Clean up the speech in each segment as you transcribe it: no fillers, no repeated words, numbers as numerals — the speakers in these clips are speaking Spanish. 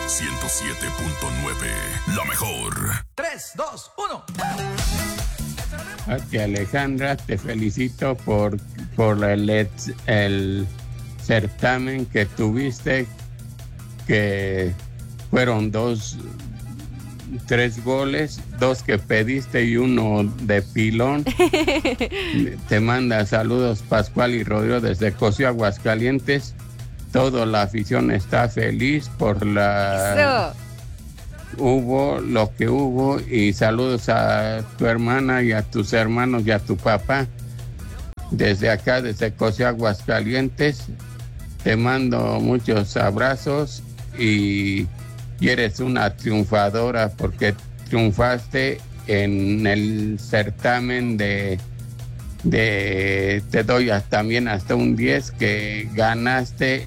107.9, la mejor. 3, 2, 1. Pati Alejandra, te felicito por el certamen que tuviste, que fueron 3 goles, 2 que pediste y 1 de pilón. Te manda saludos Pascual y Rodrigo desde Cocío, Aguascalientes. Toda la afición está feliz por hubo lo que hubo, y saludos a tu hermana y a tus hermanos y a tu papá desde acá, desde Cocío, Aguascalientes. Te mando muchos abrazos y eres una triunfadora porque triunfaste en el certamen de te doy también hasta un 10, que ganaste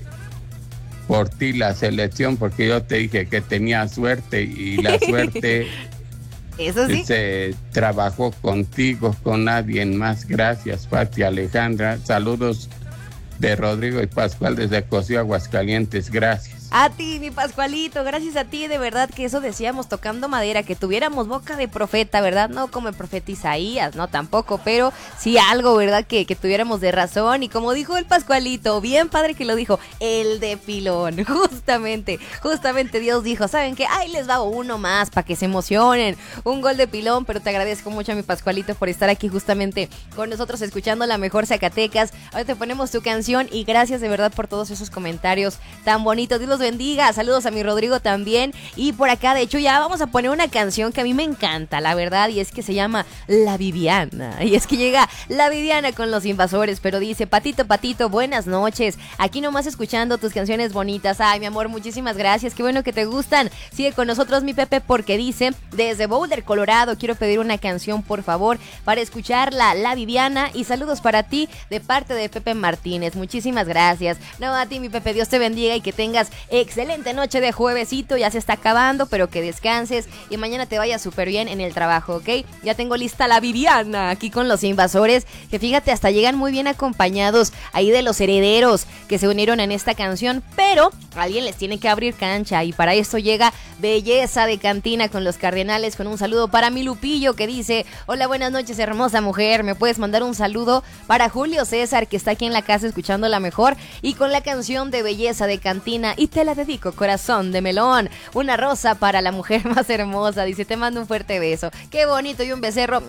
por ti la selección, porque yo te dije que tenía suerte y la suerte eso sí se trabajó contigo, con nadie más. Gracias, Pati Alejandra. Saludos de Rodrigo y Pascual desde Cocío, Aguascalientes. Gracias. A ti, mi Pascualito, gracias a ti, de verdad que eso decíamos, tocando madera, que tuviéramos boca de profeta, ¿verdad? No como el profeta Isaías, no tampoco, pero sí algo, ¿verdad? Que tuviéramos de razón, y como dijo el Pascualito, bien padre que lo dijo, el de pilón, justamente Dios dijo, ¿saben qué? Ahí les va uno más para que se emocionen, un gol de pilón. Pero te agradezco mucho, mi Pascualito, por estar aquí justamente con nosotros escuchando La Mejor Zacatecas. Ahora te ponemos tu canción y gracias de verdad por todos esos comentarios tan bonitos. Dios los bendiga. Saludos a mi Rodrigo también. Y por acá, de hecho, ya vamos a poner una canción que a mí me encanta, la verdad, y es que se llama La Viviana. Y es que llega La Viviana con Los Invasores, pero dice: Patito, buenas noches. Aquí nomás escuchando tus canciones bonitas. Ay, mi amor, muchísimas gracias. Qué bueno que te gustan. Sigue con nosotros, mi Pepe, porque dice: desde Boulder, Colorado, quiero pedir una canción, por favor, para escucharla, La Viviana. Y saludos para ti de parte de Pepe Martínez. Muchísimas gracias. No, a ti, mi Pepe, Dios te bendiga y que tengas excelente noche de juevesito. Ya se está acabando, pero que descanses y mañana te vaya súper bien en el trabajo, ¿ok? Ya tengo lista La Viviana aquí con Los Invasores, que fíjate, hasta llegan muy bien acompañados ahí de los herederos que se unieron en esta canción, pero alguien les tiene que abrir cancha y para esto llega Belleza de Cantina con Los Cardenales, con un saludo para mi Lupillo, que dice: hola, buenas noches, hermosa mujer, me puedes mandar un saludo para Julio César, que está aquí en la casa escuchando La Mejor, y con la canción de Belleza de Cantina, y te la dedico, corazón de melón, una rosa para la mujer más hermosa. Dice: te mando un fuerte beso. Qué bonito, y un becerro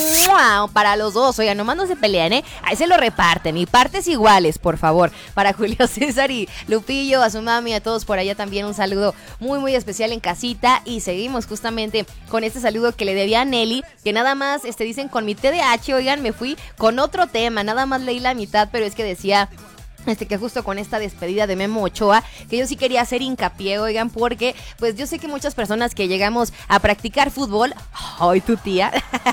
para los dos. Oigan, nomás no se pelean, ahí se lo reparten, y partes iguales, por favor, para Julio César y Lupillo, a su mami, a todos por allá también un saludo muy muy especial en casita. Y seguimos justamente con este saludo que le debía a Nelly, que nada más dicen con mi TDAH. Oigan, me fui con otro tema, nada más leí la mitad, pero es que decía que justo con esta despedida de Memo Ochoa, que yo sí quería hacer hincapié, oigan, porque pues yo sé que muchas personas que llegamos a practicar fútbol, ¡ay, tu tía!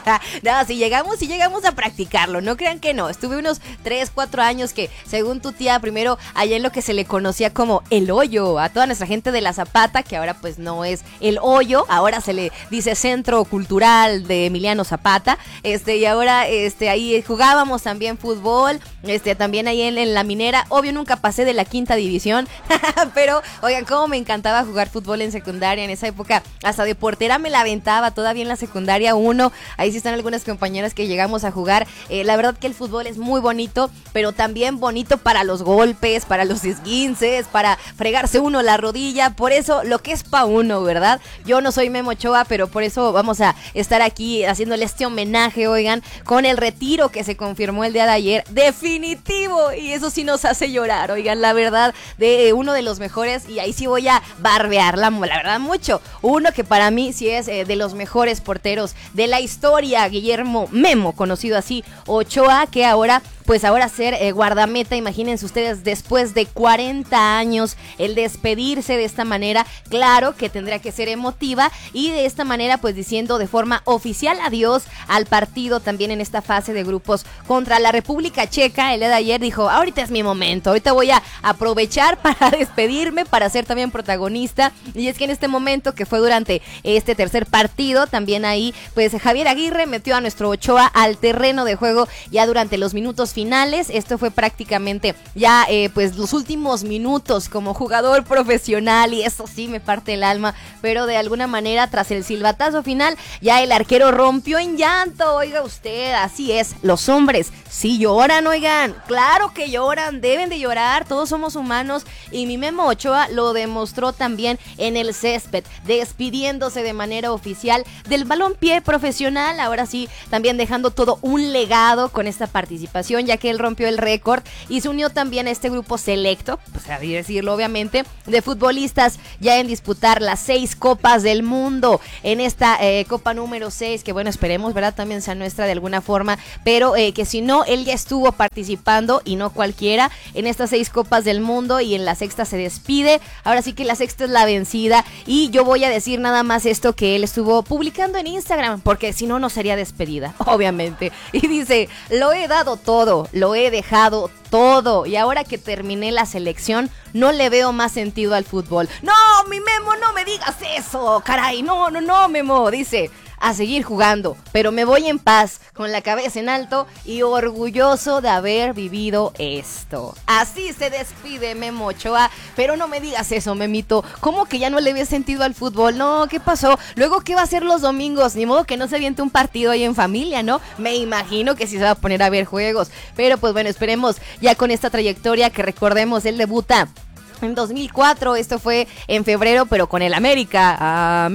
No, si llegamos a practicarlo, no crean que no. Estuve unos 3, 4 años que, según tu tía, primero allá en lo que se le conocía como el hoyo, a toda nuestra gente de la Zapata, que ahora pues no es el hoyo, ahora se le dice Centro Cultural de Emiliano Zapata, y ahora ahí jugábamos también fútbol, también ahí en la Minera. Obvio nunca pasé de la 5ª división, pero oigan, cómo me encantaba jugar fútbol en secundaria. En esa época hasta de portera me la aventaba, todavía en la secundaria 1. Ahí sí están algunas compañeras que llegamos a jugar. La verdad que el fútbol es muy bonito, pero también bonito para los golpes, para los esguinces, para fregarse uno la rodilla. Por eso, lo que es pa' uno, ¿verdad? Yo no soy Memo Ochoa, pero por eso vamos a estar aquí haciéndole este homenaje, oigan, con el retiro que se confirmó el día de ayer, definitivo, y eso sí nos hace llorar, oigan, la verdad, de uno de los mejores, y ahí sí voy a barbearla, la verdad, mucho. Uno que para mí sí es de los mejores porteros de la historia, Guillermo Memo, conocido así, Ochoa, que ahora ser guardameta. Imagínense ustedes, después de 40 años, el despedirse de esta manera, claro que tendría que ser emotiva, y de esta manera pues diciendo de forma oficial adiós al partido también en esta fase de grupos contra la República Checa. El día de ayer dijo: ahorita es mi momento, ahorita voy a aprovechar para despedirme, para ser también protagonista. Y es que en este momento, que fue durante este tercer partido, también ahí pues Javier Aguirre metió a nuestro Ochoa al terreno de juego ya durante los minutos minutos finales. Esto fue prácticamente ya pues los últimos minutos como jugador profesional, y eso sí me parte el alma, pero de alguna manera tras el silbatazo final ya el arquero rompió en llanto. Oiga usted, así es, los hombres sí lloran, oigan, claro que lloran, deben de llorar, todos somos humanos, y mi Memo Ochoa lo demostró también en el césped, despidiéndose de manera oficial del balompié profesional, ahora sí, también dejando todo un legado con esta participación, ya que él rompió el récord y se unió también a este grupo selecto, pues a decirlo obviamente, de futbolistas ya en disputar las 6 copas del mundo, en esta copa número 6, que bueno, esperemos, ¿verdad?, también sea nuestra de alguna forma, pero que si no, él ya estuvo participando, y no cualquiera, en estas 6 copas del mundo, y en la sexta se despide, ahora sí que la sexta es la vencida, y yo voy a decir nada más esto que él estuvo publicando en Instagram, porque si no, no sería despedida, obviamente, y dice: lo he dado todo, lo he dejado todo, y ahora que terminé la selección, no le veo más sentido al fútbol. No, mi Memo, no me digas eso, caray, no, Memo, dice: a seguir jugando, pero me voy en paz, con la cabeza en alto y orgulloso de haber vivido esto. Así se despide Memo Ochoa, pero no me digas eso, Memito, ¿cómo que ya no le ve sentido al fútbol? No, ¿qué pasó? Luego, ¿qué va a hacer los domingos? Ni modo que no se aviente un partido ahí en familia, ¿no? Me imagino que sí se va a poner a ver juegos, pero pues bueno, esperemos ya con esta trayectoria, que recordemos, él debuta en 2004, esto fue en febrero, pero con el América,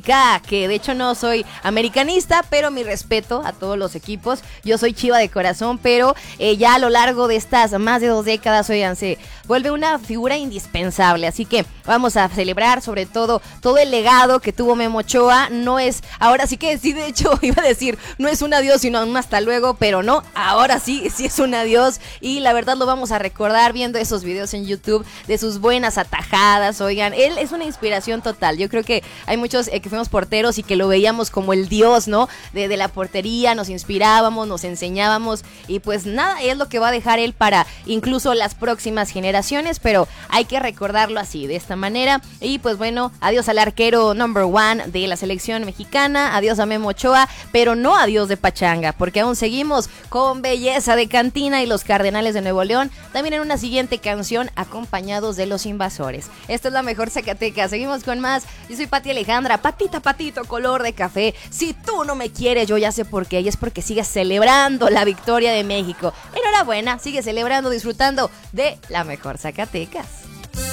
que de hecho no soy americanista, pero mi respeto a todos los equipos, yo soy chiva de corazón, pero ya a lo largo de estas más de 2 décadas, oigan, se vuelve una figura indispensable, así que vamos a celebrar sobre todo el legado que tuvo Memo Ochoa. No es, ahora sí que sí, de hecho iba a decir, no es un adiós, sino un hasta luego, pero no, ahora sí es un adiós, y la verdad lo vamos a recordar viendo esos videos en YouTube de sus buenas atajadas. Oigan, él es una inspiración total. Yo creo que hay muchos que fuimos porteros y que lo veíamos como el dios, ¿no? De la portería, nos inspirábamos, nos enseñábamos, y pues nada, es lo que va a dejar él para incluso las próximas generaciones, pero hay que recordarlo así, de esta manera. Y pues bueno, adiós al arquero number 1 de la selección mexicana, adiós a Memo Ochoa, pero no adiós de pachanga, porque aún seguimos con Belleza de Cantina y los Cardenales de Nuevo León, también en una siguiente canción, acompañados de Los Invasores. Esto es La Mejor Zacatecas, seguimos con más. Yo soy Pati Alejandra, patito, color de café. Si tú no me quieres, yo ya sé por qué, y es porque sigues celebrando la victoria de México. Enhorabuena, sigue celebrando, disfrutando de La Mejor Zacatecas.